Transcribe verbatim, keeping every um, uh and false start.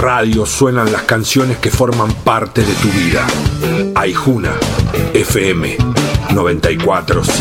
radio suenan las canciones que forman parte de tu vida. Aijuna, F M noventa y cuatro punto cinco.